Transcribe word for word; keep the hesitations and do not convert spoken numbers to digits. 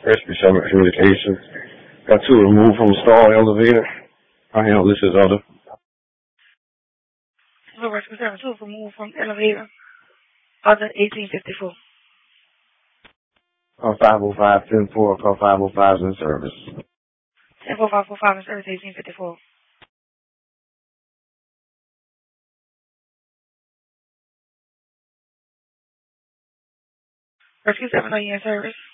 Rescue Summit Communications. Got two removed from the stall elevator. I handle this as other. So Rescue Service two removed from elevator. Other eighteen fifty-four. Call five oh five, ten four. Call five oh five in service. ten four five four five in service, eighteen fifty-four. Rescue seven, are you in service?